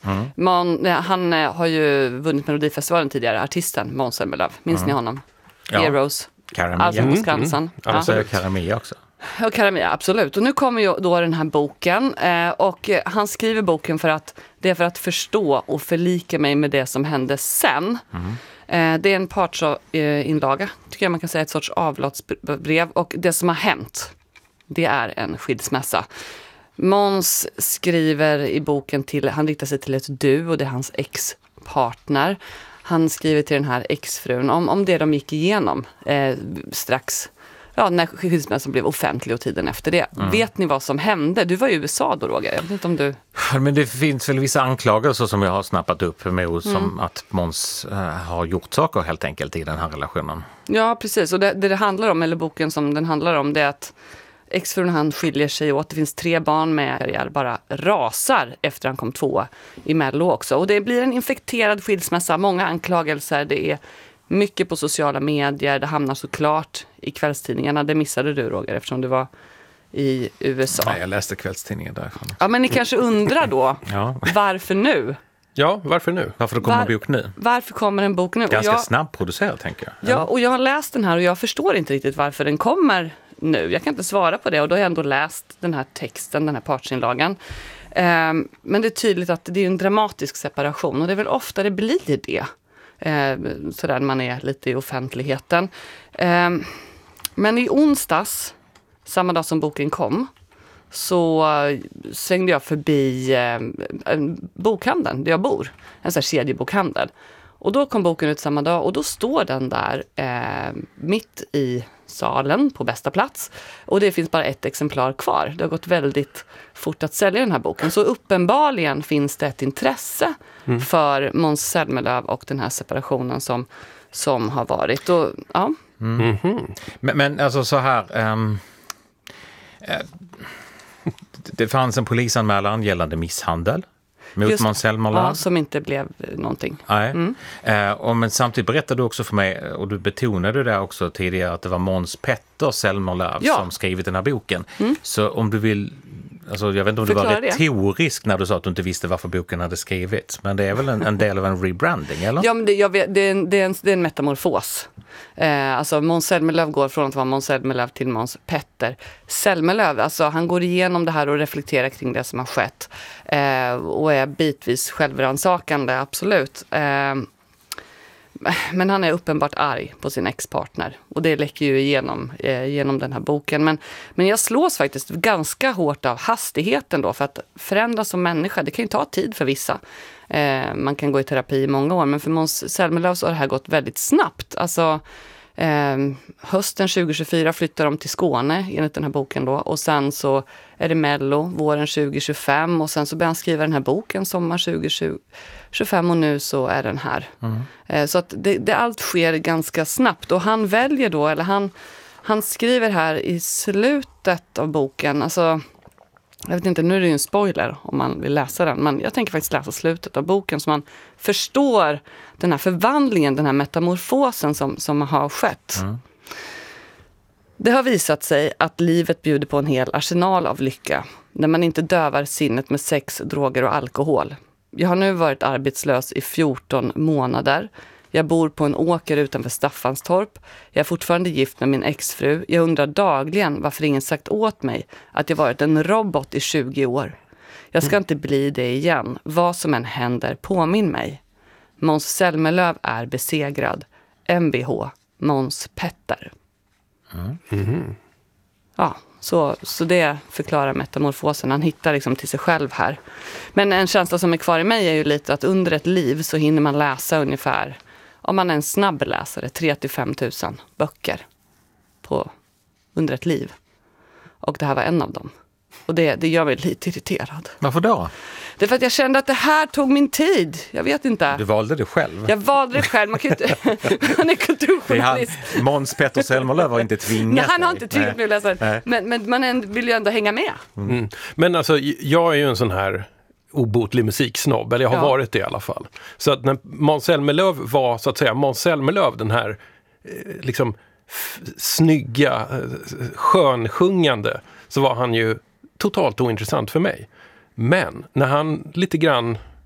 Han har ju vunnit Melodifestivalen tidigare, artisten Måns Zelmerlöw. Minns ni honom? Heroes. Allsång på Skansen. Karamia också. Och Karamia, absolut. Och nu kommer ju då den här boken. Och han skriver boken för att förstå och förlika mig med det som hände sen. Det är en partsinlaga, tycker jag man kan säga, ett sorts avlatsbrev. Och det som har hänt, det är en skilsmässa. Måns skriver i boken han riktar sig till ett du, och det är hans ex-partner. Han skriver till den här exfrun om det de gick igenom strax när skilsmässan blev offentlig och tiden efter det. Vet ni vad som hände? Du var i USA då, Roger. Jag vet inte om du... Men det finns väl vissa anklagelser som jag har snappat upp med som att Måns har gjort saker helt enkelt i den här relationen. Ja, precis. Och det handlar om, eller boken som den handlar om, det är att exfrun han skiljer sig åt. Det finns 3 barn med karriär, bara rasar efter han kom 2 i Mello också. Och det blir en infekterad skilsmässa, många anklagelser, det är mycket på sociala medier, det hamnar såklart i kvällstidningarna. Det missade du, Roger, eftersom du var i USA. Nej, jag läste kvällstidningen därifrån. Ja, men ni kanske undrar då, varför nu? Ja, varför nu? Varför det kommer en bok nu? Varför kommer en bok nu? Ganska snabbproducerad, tänker jag. Ja, och jag har läst den här och jag förstår inte riktigt varför den kommer nu. Jag kan inte svara på det, och då har jag ändå läst den här texten, den här partsinlagan. Men det är tydligt att det är en dramatisk separation, och det är väl ofta det blir det. Sådär när man är lite i offentligheten. Men i onsdags, samma dag som boken kom, så svängde jag förbi bokhandeln där jag bor. En sån här kedjebokhandel. Och då kom boken ut samma dag, och då står den där mitt i salen på bästa plats. Och det finns bara ett exemplar kvar. Det har gått väldigt fort att sälja den här boken. Så uppenbarligen finns det ett intresse för Måns Zelmerlöw och den här separationen som har varit. Och, ja. Men alltså så här... det fanns en polisanmälan gällande misshandel mot Måns Zelmerlöw. Ja, som inte blev någonting. Nej. Men samtidigt berättade du också för mig, och du betonade det också tidigare, att det var Måns Petter Zelmerlöw som skrivit den här boken. Så om du vill... Alltså, jag vet inte om du var retorisk när du sa att du inte visste varför boken hade skrivits. Men det är väl en del av en rebranding, eller? Ja, men det är en metamorfos. Alltså Måns Zelmerlöw går från att vara Måns Zelmerlöw till Måns Petter Zelmerlöw. Alltså han går igenom det här och reflekterar kring det som har skett. Och är bitvis självransakande, absolut. Men han är uppenbart arg på sin ex-partner. Och det läcker ju genom den här boken. Men jag slås faktiskt ganska hårt av hastigheten då. För att förändras som människa, det kan ju ta tid för vissa. Man kan gå i terapi i många år. Men för Måns Zelmerlöw så har det här gått väldigt snabbt. Alltså hösten 2024 flyttar de till Skåne enligt den här boken då. Och sen så är det Mello våren 2025. Och sen så börjar han skriva den här boken sommar 2025. Och nu så är den här. Så att det allt sker ganska snabbt. Och han väljer då, eller han skriver här i slutet av boken. Alltså, jag vet inte, nu är det ju en spoiler om man vill läsa den. Men jag tänker faktiskt läsa slutet av boken så man förstår den här förvandlingen, den här metamorfosen som har skett. Det har visat sig att livet bjuder på en hel arsenal av lycka. När man inte dövar sinnet med sex, droger och alkohol. Jag har nu varit arbetslös i 14 månader. Jag bor på en åker utanför Staffanstorp. Jag är fortfarande gift med min exfru. Jag undrar dagligen varför ingen sagt åt mig att jag varit en robot i 20 år. Jag ska inte bli det igen. Vad som än händer, påminn mig. Måns Zelmerlöw är besegrad. MBH, Måns Petter. Ja, så det förklarar metamorfosen. Han hittar liksom till sig själv här. Men en känsla som är kvar i mig är ju lite att under ett liv så hinner man läsa ungefär, om man är en snabb läsare, 3 000 till 5 000 böcker under ett liv. Och det här var en av dem. Och det gör mig lite irriterad. Varför då? Det är för att jag kände att det här tog min tid. Jag vet inte. Du valde det själv? Jag valde det själv. Man kan inte... Han är kulturjournalist. Måns Petter Zelmerlöw har inte tvingat. Nej, han har inte tvingat mig att läsa det. Men man vill ju ändå hänga med. Men alltså, jag är ju en sån här obotlig musiksnobb, eller jag har varit det i alla fall. Så att när Måns Zelmerlöw var, så att säga, Måns Zelmerlöw, den här liksom snygga, skönsjungande, så var han ju totalt ointressant för mig. Men när han lite grann